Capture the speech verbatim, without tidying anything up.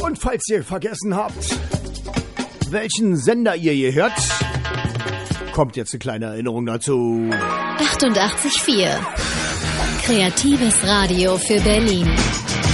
Und falls ihr vergessen habt, welchen Sender ihr hier hört, kommt jetzt eine kleine Erinnerung dazu. achtundachtzig Komma vier. Kreatives Radio für Berlin.